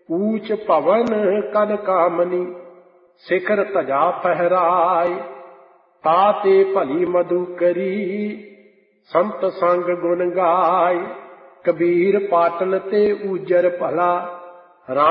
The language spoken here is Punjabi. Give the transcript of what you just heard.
ਊਚ ਭਵਨ ਕਨ ਕਾਮਨੀ, ਸਿਖਰ ਧਜਾ ਫਹਿਰਾਏ। ਤਾਤੇ ਭਲੀ ਮਧੂ ਕਰੀ, ਸੰਤ ਸੰਗ ਗੁਣ ਗਾਏ। ਕਬੀਰ ਪਾਟਨ ਤੇ ਊਜਰ ਭਲਾ,